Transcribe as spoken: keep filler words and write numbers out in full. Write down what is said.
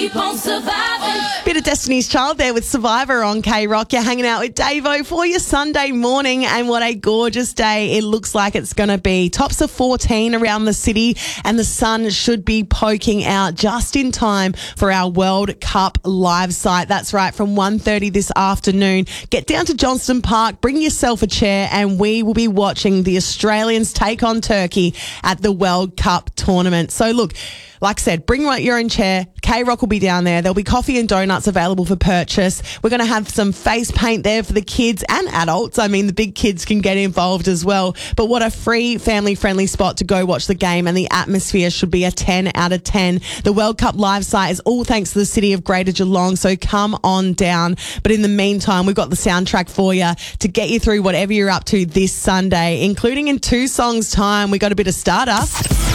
keep on surviving. Bit of Destiny's Child there with Survivor on K-Rock. You're hanging out with Davo for your Sunday morning, and what a gorgeous day it looks like it's going to be. Tops of fourteen around the city, and the sun should be poking out just in time for our World Cup live site. That's right, from one thirty this afternoon. Get down to Johnston Park, bring yourself a chair, and we will be watching the Australians take on Turkey at the World Cup tournament. So look, like I said, bring your own chair. K-Rock will be down there. There'll be coffee and donuts available for purchase. We're going to have some face paint there for the kids and adults. I mean, the big kids can get involved as well. But what a free, family-friendly spot to go watch the game, and the atmosphere should be a ten out of ten. The World Cup live site is all thanks to the City of Greater Geelong, so come on down. But in the meantime, we've got the soundtrack for you to get you through whatever you're up to this Sunday, including in two songs' time. We got a bit of Stardust.